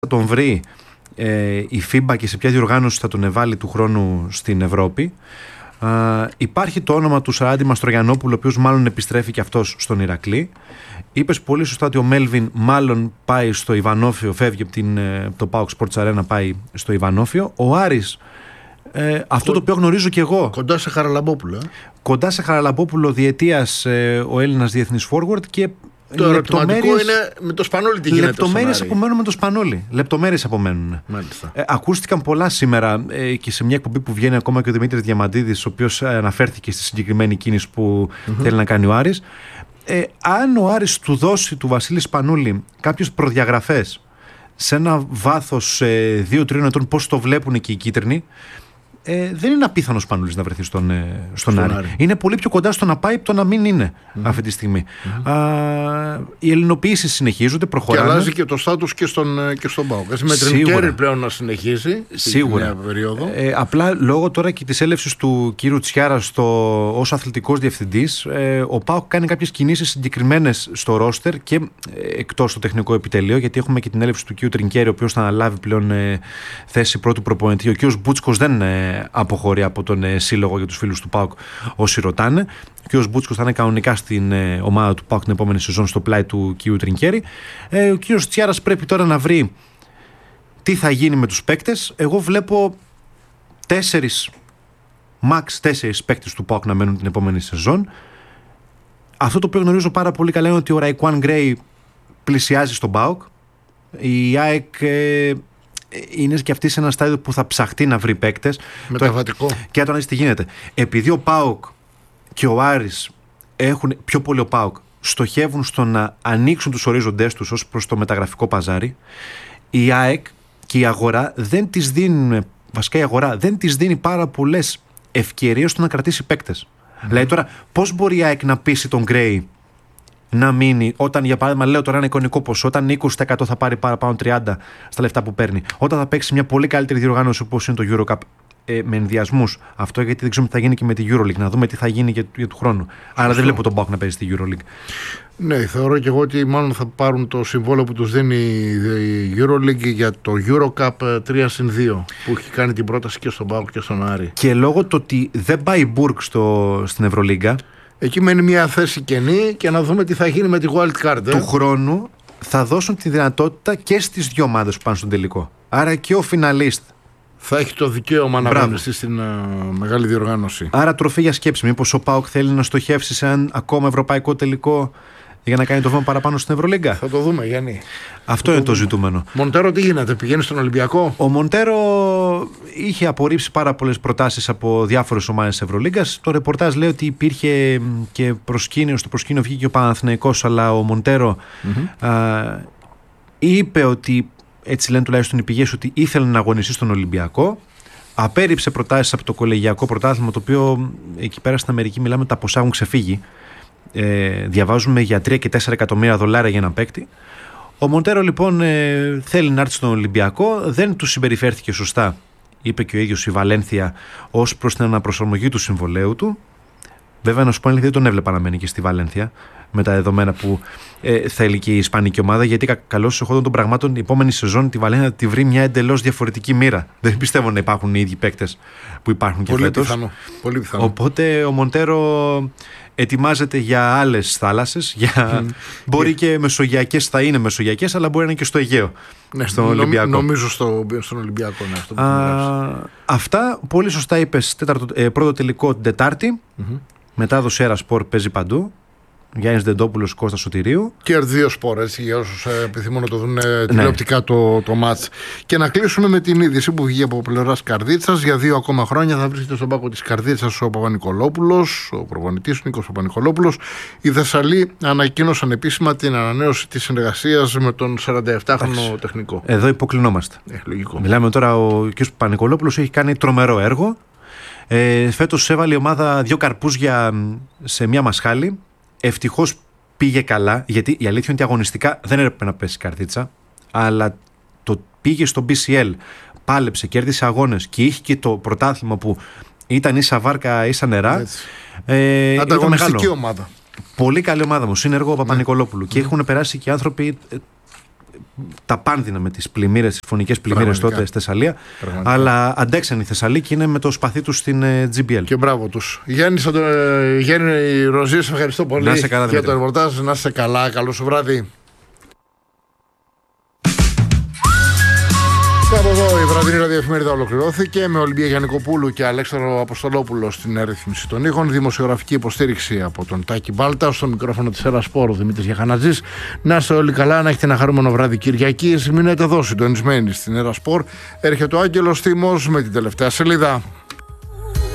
θα τον βρει η FIBA και σε ποια διοργάνωση θα τον εβάλει του χρόνου στην Ευρώπη. Υπάρχει το όνομα του Σαράντι Μαστρογιαννόπουλου, ο οποίος μάλλον επιστρέφει και αυτός στον Ηρακλή. Είπες πολύ σωστά ότι ο Μέλβιν μάλλον πάει στο Ιβανόφιο, φεύγει από το PAOK Sports Arena, πάει στο Ιβανόφιο. Ο Άρης, αυτό το οποίο γνωρίζω και εγώ. Κοντά σε Χαραλαμπόπουλο. Κοντά σε Χαραλαμπόπουλο διετίας ο Έλληνας διεθνής forward και. Το ερωτηματικό είναι με το Σπανόλι τι γίνεται. Λεπτομέρειες απομένουν με το Σπανόλι. Λεπτομέρειες απομένουν. Ακούστηκαν πολλά σήμερα και σε μια εκπομπή που βγαίνει ακόμα και ο Δημήτρης Διαμαντίδης, ο οποίος αναφέρθηκε στη συγκεκριμένη κίνηση που θέλει να κάνει ο Άρης. Αν ο Άρης του δώσει του Βασίλη Σπανούλη κάποιες προδιαγραφές σε ένα βάθος 2-3 ετών, πώς το βλέπουν και οι κίτρινοι, δεν είναι απίθανο ο Σπανούλης να βρεθεί στον Άρη. Είναι πολύ πιο κοντά στο να πάει από το να μην είναι αυτή τη στιγμή. Οι ελληνοποιήσεις συνεχίζονται, προχωράνε. Και αλλάζει και το στάτους και στον ΠΑΟΚ. Με Τρινκέρι πλέον να συνεχίσει. Σίγουρα. Απλά λόγω τώρα και της έλευσης του κύριου Τσιάρα ως αθλητικός διευθυντής, ο ΠΑΟΚ κάνει κάποιες κινήσεις συγκεκριμένες στο ρόστερ και εκτός στο τεχνικό επιτελείο, γιατί έχουμε και την έλευση του κύριου Τρινκέρι, ο οποίος θα αναλάβει πλέον θέση πρώτου προπονητή. Ο κύριος Μπούτσκος δεν αποχωρεί από τον σύλλογο για τους φίλους του ΠΑΟΚ όσοι ρωτάνε. Και ο Μπούτσκος θα είναι κανονικά στην ομάδα του ΠΑΟΚ την επόμενη σεζόν στο πλάι του κύριου Τρινκέρι. Ο κύριος Τσιάρας πρέπει τώρα να βρει τι θα γίνει με τους παίκτες. Εγώ βλέπω 4 παίκτες του ΠΑΟΚ να μένουν την επόμενη σεζόν. Αυτό το οποίο γνωρίζω πάρα πολύ καλά είναι ότι ο Ραϊκουάν Γκρέι πλησιάζει στον ΠΑΟΚ. Η ΑΕΚ είναι και αυτή σε ένα στάδιο που θα ψαχτεί να βρει παίκτες. Μεταβατικό. Και να το δεις τι γίνεται. Επειδή ο ΠΑΟΚ και ο Άρης έχουν, πιο πολύ ο ΠΑΟΚ, στοχεύουν στο να ανοίξουν τους ορίζοντές τους ως προς το μεταγραφικό παζάρι, η ΑΕΚ και η αγορά δεν τις δίνουν, βασικά η αγορά δεν τις δίνει πάρα πολλές ευκαιρίες στο να κρατήσει παίκτες. Δηλαδή τώρα πώς μπορεί η ΑΕΚ να πείσει τον Γκρέι να μείνει, όταν για παράδειγμα λέω τώρα ένα εικονικό ποσό, όταν 20% θα πάρει παραπάνω 30% στα λεφτά που παίρνει, όταν θα παίξει μια πολύ καλύτερη διοργάνωση όπως είναι το EuroCup, με ενδιασμούς. Αυτό γιατί δεν ξέρουμε τι θα γίνει και με τη EuroLeague, να δούμε τι θα γίνει για του χρόνου. Άρα δεν βλέπω τον ΠΑΟΚ να παίζει στη EuroLeague. Ναι, θεωρώ και εγώ ότι μάλλον θα πάρουν το συμβόλαιο που τους δίνει η EuroLeague για το EuroCup 3-2 που έχει κάνει την πρόταση και στον ΠΑΟΚ και στον Άρη. Και λόγω του ότι δεν πάει Μπουργκ στην Ευρωλίγκα, εκεί μένει μια θέση κενή και να δούμε τι θα γίνει με τη Wild Card. Του χρόνου θα δώσουν τη δυνατότητα και στις δύο ομάδες που πάνε στον τελικό. Άρα και ο φιναλίστ θα έχει το δικαίωμα να αγωνιστεί στην μεγάλη διοργάνωση. Άρα τροφή για σκέψη. Μήπως ο ΠΑΟΚ θέλει να στοχεύσει σε έναν ακόμα ευρωπαϊκό τελικό για να κάνει το βήμα παραπάνω στην Ευρωλίγκα. Θα το δούμε, Γιάννη. Αυτό είναι το ζητούμενο. Μοντέρο, τι γίνεται, πηγαίνει στον Ολυμπιακό? Ο Μοντέρο είχε απορρίψει πάρα πολλές προτάσεις από διάφορες ομάδες της Ευρωλίγκας. Το ρεπορτάζ λέει ότι υπήρχε και προσκύνιο. Στο προσκύνιο βγήκε ο Παναθηναϊκός, αλλά ο Μοντέρο είπε ότι, έτσι λένε τουλάχιστον οι πηγές, ότι ήθελε να αγωνιστεί στον Ολυμπιακό. Απέρριψε προτάσεις από το κολεγιακό πρωτάθλημα, το οποίο εκεί πέρα στην Αμερική μιλάμε τα ποσά έχουν ξεφύγει. Διαβάζουμε για 3 και 4 εκατομμύρια δολάρια για ένα παίκτη. Ο Μοντέρο λοιπόν θέλει να έρθει στον Ολυμπιακό, δεν του συμπεριφέρθηκε σωστά, είπε και ο ίδιος η Βαλένθια, ως προς την αναπροσαρμογή του συμβολαίου του. Βέβαια, να σου πω αλήθεια, δεν τον έβλεπα να μένει και στη Βαλένθια με τα δεδομένα που θέλει και η ισπανική ομάδα, γιατί καλώς εχόντων των πραγμάτων η επόμενη σεζόν τη Βαλένθια θα τη βρει μια εντελώς διαφορετική μοίρα. Δεν πιστεύω να υπάρχουν οι ίδιοι παίκτες που υπάρχουν και φέτος. Πολύ πιθανό. Οπότε ο Μοντέρο ετοιμάζεται για άλλες θάλασσες. Μπορεί και μεσογειακές, θα είναι μεσογειακές, αλλά μπορεί να είναι και στο Αιγαίο. Ναι, στον Ολυμπιακό. Νομίζω στον Ολυμπιακό. Ναι, αυτά πολύ σωστά είπες. Πρώτο τελικό την Τετάρτη. Μετάδοση Έρα Σπορ παίζει παντού. Γιάννης Δεντόπουλος, Κώστας Σωτηρίου. Και R2 Sport, έτσι, για όσους επιθυμούν να το δουν τηλεοπτικά το μάτς. Και να κλείσουμε με την είδηση που βγήκε από πλευράς Καρδίτσας. Για 2 ακόμα χρόνια θα βρίσκεται στον πάγκο της Καρδίτσας ο Παπα-Νικολόπουλος, ο προπονητής του Νίκος Παπα-Νικολόπουλος. Οι Θεσσαλοί ανακοίνωσαν επίσημα την ανανέωση της συνεργασίας με τον 47χρονο τεχνικό. Εδώ υποκλεινόμαστε. Λογικό. Μιλάμε τώρα, ο κ. Παπα-Νικολόπουλος έχει κάνει τρομερό έργο. Φέτος έβαλε η ομάδα 2 καρπούζια σε μια μασχάλη. Ευτυχώς πήγε καλά, γιατί η αλήθεια είναι ότι αγωνιστικά δεν έπρεπε να πέσει η Καρδίτσα, αλλά το πήγε στο BCL, πάλεψε, κέρδισε αγώνες και είχε και το πρωτάθλημα που ήταν ίσα βάρκα, ίσα νερά. Ανταγωνιστική ομάδα. Πολύ καλή ομάδα μου, συνεργό Παπα-Νικολόπουλου. Και έχουν περάσει και άνθρωποι τα πάνδυνα με τις πλημμύρες, τις φωνικές πλημμύρες τότε στη Θεσσαλία. Αλλά αντέξαν οι Θεσσαλίκοι, είναι με το σπαθί τους στην GBL. Και μπράβο τους. Γιάννη Ροζίου, σε ευχαριστώ πολύ για το ρεπορτάζ. Να είσαι καλά. Καλό σου βράδυ. Κάπου εδώ η βραδινή ραδιοεφημερίδα ολοκληρώθηκε με Ολυμπία Γιαννικοπούλου και Αλέξανδρο Αποστολόπουλο στην ρύθμιση των ήχων. Δημοσιογραφική υποστήριξη από τον Τάκη Μπάλτα. Στο μικρόφωνο της Ερασπόρ ο Δημήτρης Γιαχανατζής. Να είστε όλοι καλά, να έχετε ένα χαρούμενο βράδυ Κυριακής. Μείνετε εδώ συντονισμένοι στην Ερασπόρ. Έρχεται ο Άγγελος Τίμος με την τελευταία σελίδα.